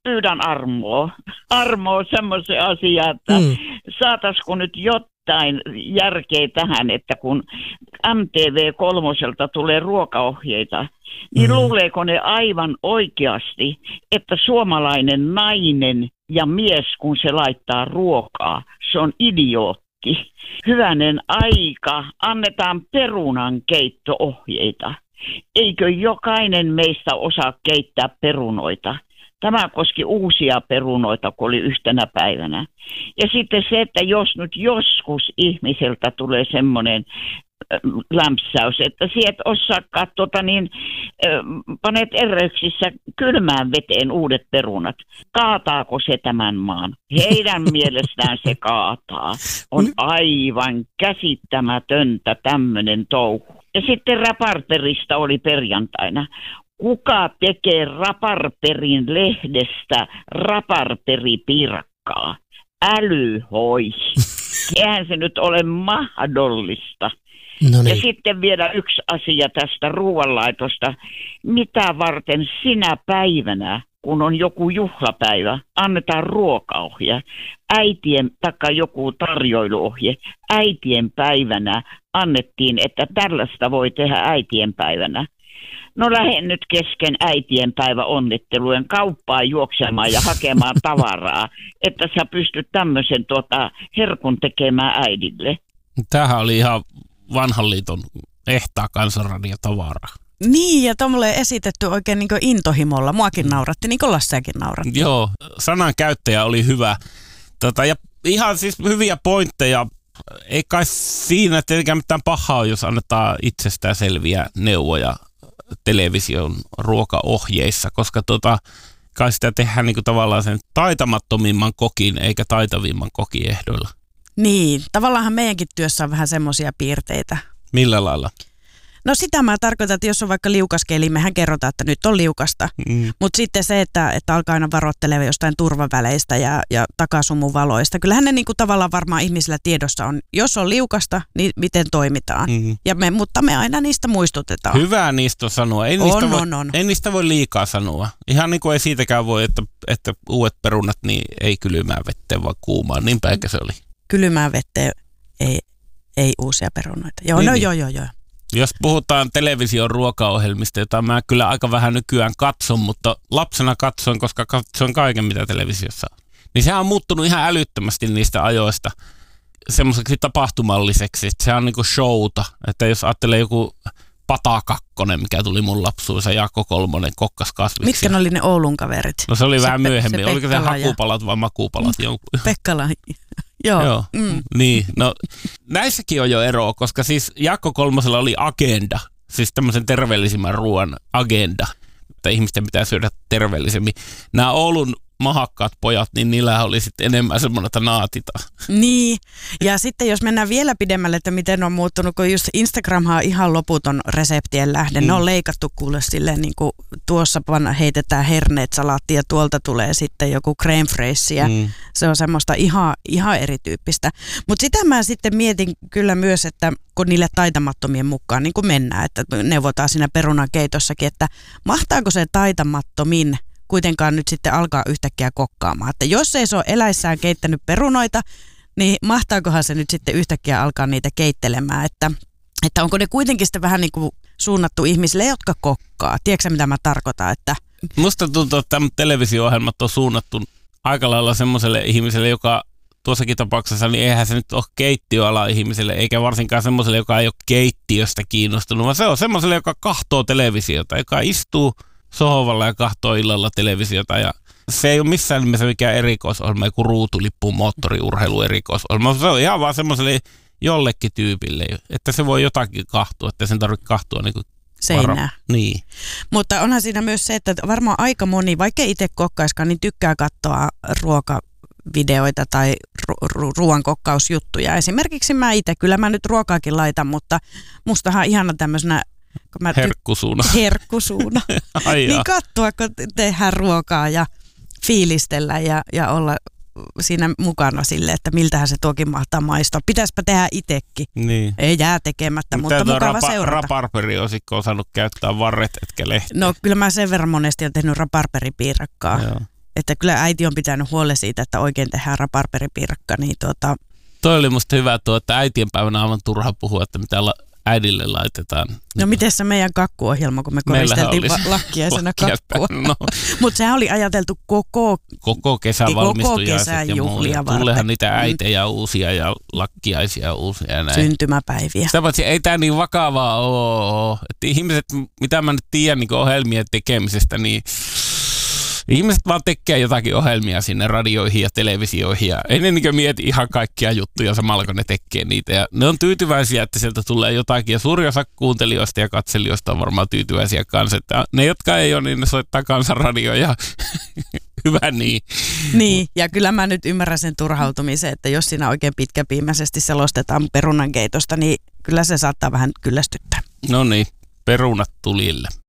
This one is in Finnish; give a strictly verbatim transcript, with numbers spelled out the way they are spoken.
pyydän armoa. Armoa semmoisen asian, että mm. saataisiko nyt jotain järkeä tähän, että kun M T V kolmoselta tulee ruokaohjeita, niin mm. luuleeko ne aivan oikeasti, että suomalainen nainen ja mies, kun se laittaa ruokaa, se on idiootti. Hyvänen aika, annetaan perunan keittoohjeita. Eikö jokainen meistä osaa keittää perunoita? Tämä koski uusia perunoita, kun oli yhtenä päivänä. Ja sitten se, että jos nyt joskus ihmiseltä tulee semmoinen lämpsäys, että sieltä osaakaan tota niin, panet ereyksissä kylmään veteen uudet perunat. Kaataako se tämän maan? Heidän mielestään se kaataa. On aivan käsittämätöntä tämmöinen touhu. Ja sitten raparperista oli perjantaina. Kuka tekee raparperin lehdestä raparperipiirakkaa? Älyhoi. Eihän se nyt ole mahdollista. No niin. Ja sitten vielä yksi asia tästä ruoanlaitosta. Mitä varten sinä päivänä, kun on joku juhlapäivä, annetaan ruokaohje, äitien taikka joku tarjoiluohje, äitien päivänä annettiin, että tällaista voi tehdä äitien päivänä. No lähden nyt kesken äitien päivä onnittelujen kauppaan juoksemaan ja hakemaan tavaraa, että sä pystyt tämmöisen tuota herkun tekemään äidille. Tämähän oli ihan vanhan liiton ehtaa kansanradiotavaraa. Niin, ja tuommoille esitetty oikein niin kuin intohimolla. Muakin nauratti, niin kuin Lasseakin nauratti. Joo, sanan käyttäjä oli hyvä. Tota, ja ihan siis hyviä pointteja. Ei kai siinä tietenkään mitään pahaa, jos annetaan itsestään selviä neuvoja television ruokaohjeissa, koska tota, kai sitä tehdään niin kuin tavallaan sen taitamattomimman kokin eikä taitavimman kokin ehdoilla. Niin, tavallaanhan meidänkin työssä on vähän semmoisia piirteitä. Millä lailla? No sitä mä tarkoitan, että jos on vaikka liukaskeli, mehän kerrotaan, että nyt on liukasta. Mm. Mutta sitten se, että, että alkaa aina varoittelee jostain turvaväleistä ja, ja takasumuvaloista. Kyllähän ne niinku tavallaan varmaan ihmisillä tiedossa on, jos on liukasta, niin miten toimitaan. Mm. Ja me, mutta me aina niistä muistutetaan. Hyvää niistä on sanoa. Ei, on, niistä voi, on, on. ei niistä voi liikaa sanoa. Ihan niin kuin ei siitäkään voi, että, että uudet perunat niin ei kylmää vetteen, vaan kuumaan. Niinpä eikä se oli. Kylmää vetteen, ei, ei uusia perunoita. Joo, niin, no niin. joo, joo, joo. Jos puhutaan television ruokaohjelmista, jota mä kyllä aika vähän nykyään katson, mutta lapsena katsoin, koska katsoin kaiken, mitä televisiossa on. Niin sehän on muuttunut ihan älyttömästi niistä ajoista semmoiseksi tapahtumalliseksi. Että se on niinku showta. Että jos ajattelee joku Pata kakkonen, mikä tuli mun lapsuudessa, Jaakko Kolmonen, kokkas kasviksi. Mitkä ne oli ne Oulun kaverit? No se oli se vähän pe- myöhemmin. Se Oliko se hakupalat vai makupalat? Mm, Pekkala. Joo. Joo. Mm. Niin, no näissäkin on jo eroa, koska siis Jaakko Kolmosella oli agenda, siis tämmöisen terveellisimmän ruoan agenda, että ihmisten pitää syödä terveellisemmin. Nämä Oulun mahakkaat pojat, niin niillä oli sitten enemmän semmoinen, että naatita. Niin, ja sitten jos mennään vielä pidemmälle, että miten on muuttunut, kun just Instagramhan on ihan loputon reseptien lähde. Mm. Ne on leikattu kuule silleen, niin kuin tuossa panna, heitetään herneet salaattia ja tuolta tulee sitten joku crème fraîche ja mm. se on semmoista ihan, ihan erityyppistä. Mutta sitä mä sitten mietin kyllä myös, että kun niille taitamattomien mukaan niin kuin mennään, että neuvotaan siinä perunan keitossakin, että mahtaako se taitamattomin kuitenkaan nyt sitten alkaa yhtäkkiä kokkaamaan. Että jos ei se ole eläissään keittänyt perunoita, niin mahtaakohan se nyt sitten yhtäkkiä alkaa niitä keittelemään. Että, että onko ne kuitenkin sitten vähän niin kuin suunnattu ihmisille, jotka kokkaa. Tiedätkö mitä mä tarkoitan? Että musta tuntuu, että tämän televisio-ohjelmat on suunnattu aika lailla semmoiselle ihmiselle, joka tuossakin tapauksessa, niin eihän se nyt ole keittiöala ihmiselle, eikä varsinkaan semmoiselle, joka ei ole keittiöstä kiinnostunut, vaan se on semmoiselle, joka kahtoo televisiota, joka istuu sohvalla ja kahtoo illalla televisiota ja se ei ole missään nimessä mikään erikoisohjelma, joku ruutulippu, moottoriurheilu erikoisohjelma. Se on ihan vaan semmoiselle jollekin tyypille, että se voi jotakin kahtua, että sen tarvitse kahtua niin kuin seinää. Niin. Mutta onhan siinä myös se, että varmaan aika moni, vaikka itse kokkaiskaan, niin tykkää katsoa ruokavideoita tai ru- ru- ruoan kokkausjuttuja. Esimerkiksi mä itse, kyllä mä nyt ruokaakin laitan, mutta mustahan ihana tämmöisenä Mä herkkusuuna. Ty- herkkusuuna. Niin katsoa, kun tehdään ruokaa ja fiilistellä ja, ja olla siinä mukana sille, että miltähän se tuokin mahtaa maistua. Pitäispä tehdä itsekin. Niin. Ei jää tekemättä, mutta, mutta mukava rapa- seurata. Raparperi olisiko osannut käyttää varret etkä lehtiä? No kyllä mä sen verran monesti olen tehnyt raparperipiirakkaa. Joo. Että kyllä äiti on pitänyt huolen siitä, että oikein tehdään raparperipiirakka, niin tuota... Toi oli musta hyvä tuo, että äitien päivänä on aivan turha puhua, että mitä la- äidille laitetaan. No miten se meidän kakkuohjelma, kun me koristeltiin va- lakkiaisena kakkua. No. Mutta sehän oli ajateltu koko, koko kesän valmistujaiset ja juhlia varten. Tuleehan niitä äitejä uusia ja lakkiaisia uusia ja näin. Syntymäpäiviä. Sitä paitsi ei tämä niin vakavaa ole. Että ihmiset, mitä mä nyt tiedän niin ohjelmien tekemisestä, niin ihmiset vaan tekee jotakin ohjelmia sinne radioihin ja televisioihin ja ei ne niin mieti ihan kaikkia juttuja samalla, kun ne tekee niitä. Ja ne on tyytyväisiä, että sieltä tulee jotakin ja suuri osa kuuntelijoista ja katselijoista on varmaan tyytyväisiä kanssa. Että ne, jotka ei ole, niin ne soittaa kansanradioa ja hyvä niin. Niin, ja kyllä mä nyt ymmärrän sen turhautumisen, että jos siinä oikein pitkäpiimäisesti selostetaan perunankeitosta, niin kyllä se saattaa vähän kyllästyttää. No niin, perunat tulille.